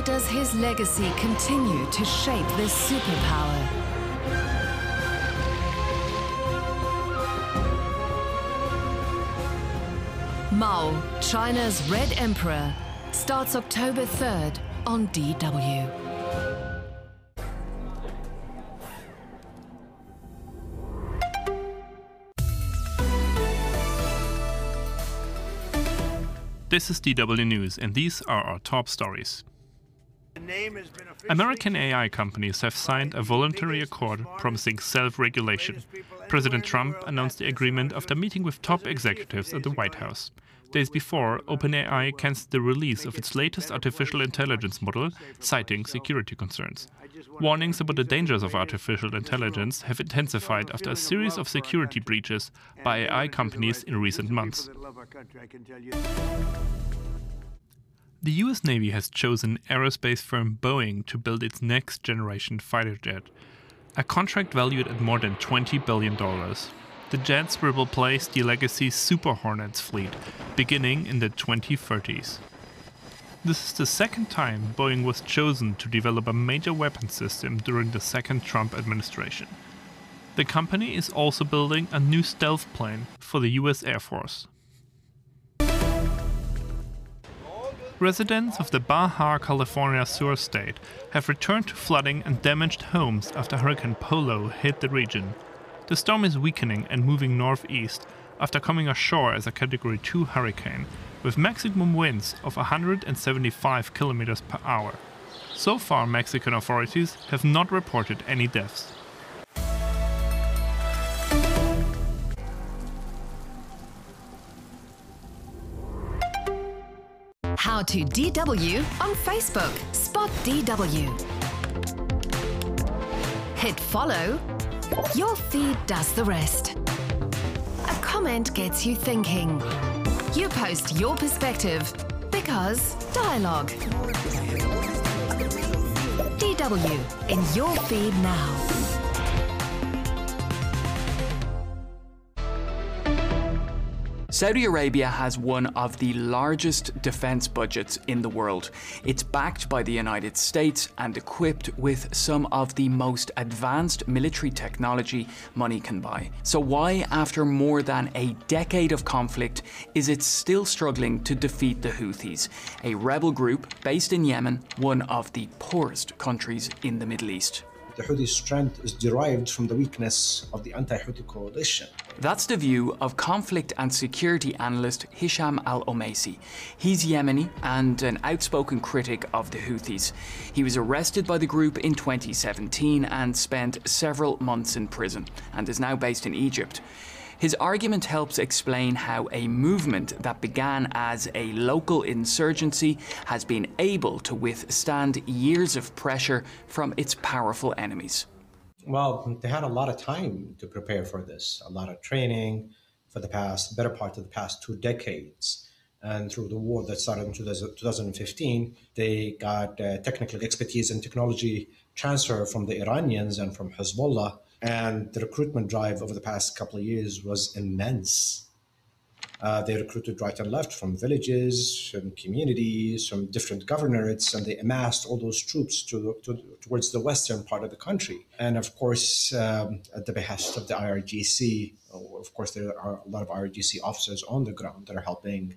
does his legacy continue to shape this superpower? Mao, China's Red Emperor, starts October 3rd on DW. This is DW News, and these are our top stories. American AI companies have signed a voluntary accord promising self-regulation. President Trump announced the agreement after meeting with top executives at the White House. Days before, OpenAI cancelled the release of its latest artificial intelligence model, citing security concerns. Warnings about the dangers of artificial intelligence have intensified after a series of security breaches by AI companies in recent months. The US Navy has chosen aerospace firm Boeing to build its next-generation fighter jet, a contract valued at more than $20 billion. The jets will replace the legacy Super Hornets fleet, beginning in the 2030s. This is the second time Boeing was chosen to develop a major weapon system during the second Trump administration. The company is also building a new stealth plane for the US Air Force. Residents of the Baja California Sur state have returned to flooding and damaged homes after Hurricane Polo hit the region. The storm is weakening and moving northeast after coming ashore as a Category 2 hurricane, with maximum winds of 175 kilometers per hour. So far, Mexican authorities have not reported any deaths. How to DW on Facebook. Spot DW. Hit follow. Your feed does the rest. A comment gets you thinking. You post your perspective because dialogue. DW in your feed now. Saudi Arabia has one of the largest defense budgets in the world. It's backed by the United States and equipped with some of the most advanced military technology money can buy. So why, after more than a decade of conflict, is it still struggling to defeat the Houthis, a rebel group based in Yemen, one of the poorest countries in the Middle East? The Houthi strength is derived from the weakness of the anti-Houthi coalition. That's the view of conflict and security analyst Hisham Al-Omaisi. He's Yemeni and an outspoken critic of the Houthis. He was arrested by the group in 2017 and spent several months in prison, and is now based in Egypt. His argument helps explain how a movement that began as a local insurgency has been able to withstand years of pressure from its powerful enemies. Well, they had a lot of time to prepare for this, a lot of training for the better part of the past 2 decades. And through the war that started in 2015, they got technical expertise and technology transfer from the Iranians and from Hezbollah. And the recruitment drive over the past couple of years was immense. They recruited right and left from villages, from communities, from different governorates, and they amassed all those troops towards the western part of the country. And of course, at the behest of the IRGC, of course, there are a lot of IRGC officers on the ground that are helping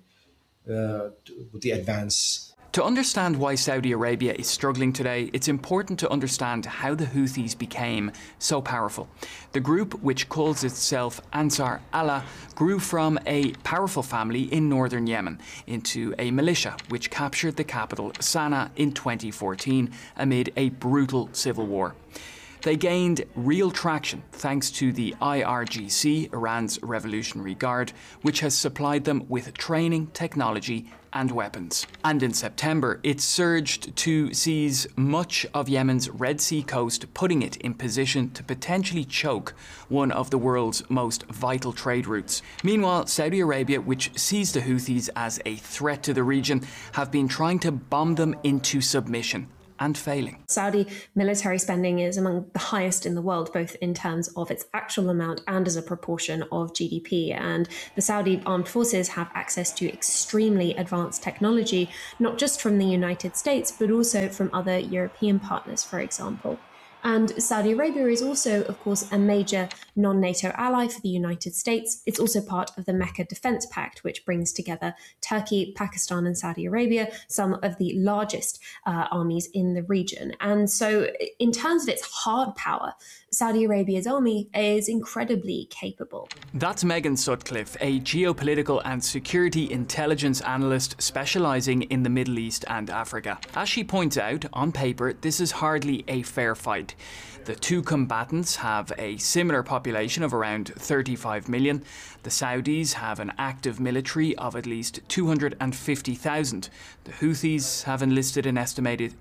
with the advance. To understand why Saudi Arabia is struggling today, it's important to understand how the Houthis became so powerful. The group, which calls itself Ansar Allah, grew from a powerful family in northern Yemen into a militia which captured the capital Sana'a in 2014 amid a brutal civil war. They gained real traction thanks to the IRGC, Iran's Revolutionary Guard, which has supplied them with training, technology and weapons. And in September, it surged to seize much of Yemen's Red Sea coast, putting it in position to potentially choke one of the world's most vital trade routes. Meanwhile, Saudi Arabia, which sees the Houthis as a threat to the region, have been trying to bomb them into submission. and failing. Saudi military spending is among the highest in the world, both in terms of its actual amount and as a proportion of GDP. And the Saudi armed forces have access to extremely advanced technology, not just from the United States, but also from other European partners, for example. And Saudi Arabia is also, of course, a major non-NATO ally for the United States. It's also part of the Mecca Defense Pact, which brings together Turkey, Pakistan, and Saudi Arabia, some of the largest armies in the region. And so in terms of its hard power, Saudi Arabia's army is incredibly capable. That's Megan Sutcliffe, a geopolitical and security intelligence analyst specialising in the Middle East and Africa. As she points out, on paper, this is hardly a fair fight. The two combatants have a similar population of around 35 million. The Saudis have an active military of at least 250,000. The Houthis have enlisted an estimated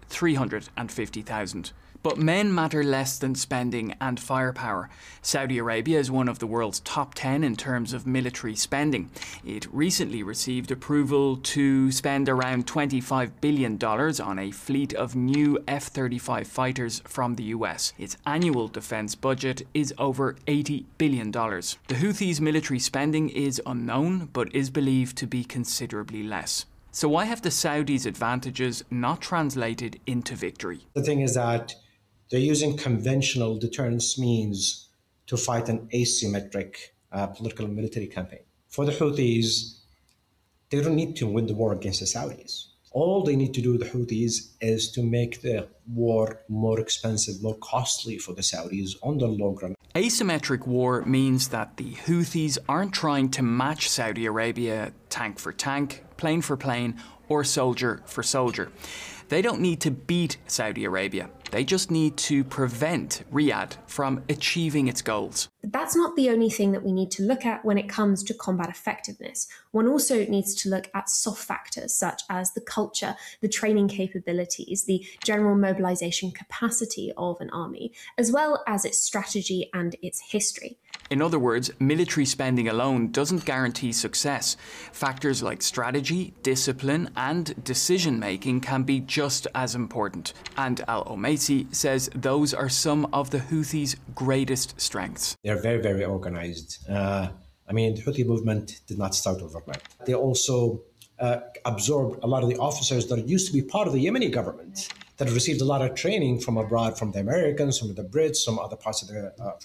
350,000. But men matter less than spending and firepower. Saudi Arabia is one of the world's top 10 in terms of military spending. It recently received approval to spend around $25 billion on a fleet of new F-35 fighters from the US. Its annual defence budget is over $80 billion. The Houthis' military spending is unknown, but is believed to be considerably less. So why have the Saudis' advantages not translated into victory? The thing is that they're using conventional deterrence means to fight an asymmetric political and military campaign. For the Houthis, they don't need to win the war against the Saudis. All they need to do, the Houthis, is to make the war more expensive, more costly for the Saudis on the long run. Asymmetric war means that the Houthis aren't trying to match Saudi Arabia tank for tank, plane for plane, or soldier for soldier. They don't need to beat Saudi Arabia. They just need to prevent Riyadh from achieving its goals. But that's not the only thing that we need to look at when it comes to combat effectiveness. One also needs to look at soft factors such as the culture, the training capabilities, the general mobilization capacity of an army, as well as its strategy and its history. In other words, military spending alone doesn't guarantee success. Factors like strategy, discipline, and decision-making can be just as important. And Al-Omaisi says those are some of the Houthis' greatest strengths. They're very, very organized. The Houthi movement did not start overnight. They also absorbed a lot of the officers that used to be part of the Yemeni government, that have received a lot of training from abroad, from the Americans, from the Brits, from other parts of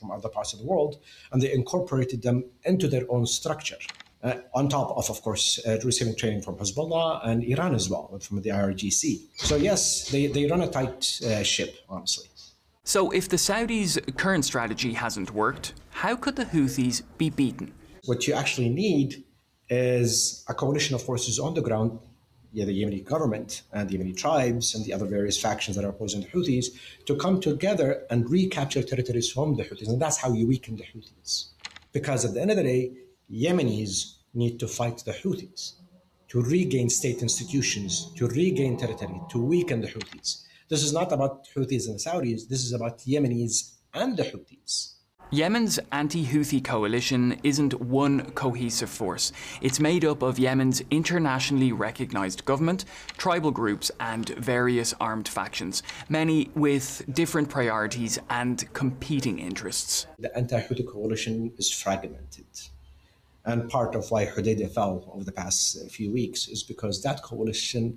the world, and they incorporated them into their own structure. On top of course, receiving training from Hezbollah and Iran as well, from the IRGC. So yes, they run a tight ship, honestly. So if the Saudis' current strategy hasn't worked, how could the Houthis be beaten? What you actually need is a coalition of forces on the ground, the Yemeni government and the Yemeni tribes and the other various factions that are opposing the Houthis, to come together and recapture territories from the Houthis. And that's how you weaken the Houthis. Because at the end of the day, Yemenis need to fight the Houthis to regain state institutions, to regain territory, to weaken the Houthis. This is not about Houthis and the Saudis. This is about Yemenis and the Houthis. Yemen's anti-Houthi coalition isn't one cohesive force. It's made up of Yemen's internationally recognized government, tribal groups, and various armed factions, many with different priorities and competing interests. The anti-Houthi coalition is fragmented. And part of why Hodeidah fell over the past few weeks is because that coalition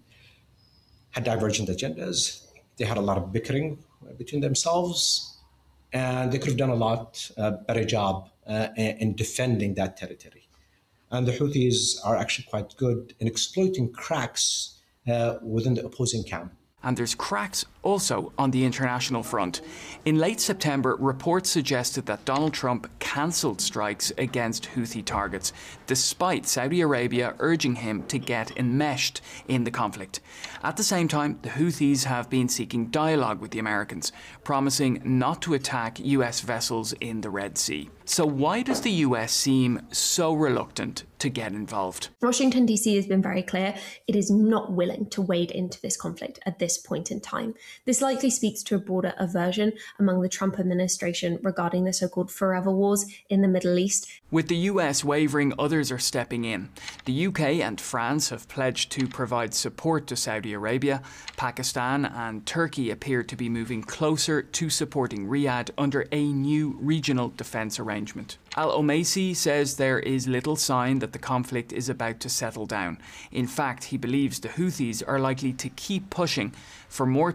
had divergent agendas. They had a lot of bickering between themselves, and they could have done a lot better job in defending that territory. And the Houthis are actually quite good in exploiting cracks within the opposing camp. And there's cracks also on the international front. In late September, reports suggested that Donald Trump cancelled strikes against Houthi targets, despite Saudi Arabia urging him to get enmeshed in the conflict. At the same time, the Houthis have been seeking dialogue with the Americans, promising not to attack US vessels in the Red Sea. So why does the US seem so reluctant to get involved? Washington, D.C. has been very clear it is not willing to wade into this conflict at this point in time. This likely speaks to a broader aversion among the Trump administration regarding the so-called forever wars in the Middle East. With the US wavering, others are stepping in. The UK and France have pledged to provide support to Saudi Arabia. Pakistan and Turkey appear to be moving closer to supporting Riyadh under a new regional defence arrangement. Al-Omaisi says there is little sign that the conflict is about to settle down. In fact, he believes the Houthis are likely to keep pushing for more